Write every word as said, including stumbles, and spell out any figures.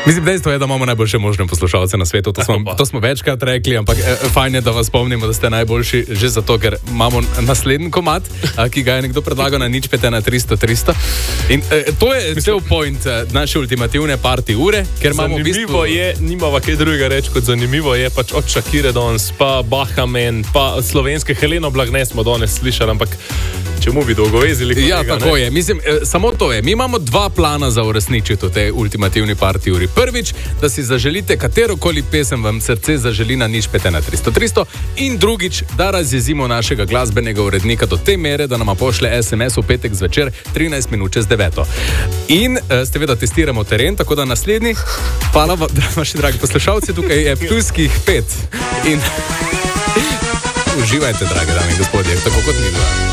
Mislim, dejstvo je, da imamo najboljše možne poslušalce na svetu. To smo, to smo večkrat rekli, ampak e, fajn je, da vas spomnimo, da ste najboljši že zato, ker imamo naslednji komad, a, ki ga je nekdo predlagal na nič pet ena tristo tristo. In e, to je cel point e, naše ultimativne party ure, ker imamo v bistvu... Zanimivo je, nimava kaj drugega reči kot zanimivo je, pač od Shakire danes, pa Bahamen, pa slovenske Heleno Blagne smo danes slišali, ampak čemu bi dolgovezili? Kolega, ja, tako ne? je. Mislim, e, samo to je. Mi imamo dva plana za uresničiti v tej ultimativni party uri. Prvič, da si zaželite katerokoli pesem vam srce zaželi na nič pet ena tristo tristo in drugič, da razjezimo našega glasbenega urednika do te mere, da nama pošle es em es v petek zvečer trinajst minut čez deveto. In uh, seveda testiramo teren, tako da naslednji, hvala vam, vaši dragi poslušalci, tukaj je pluskih pet. In uživajte, drage dame in gospodje, tako kot mi dva.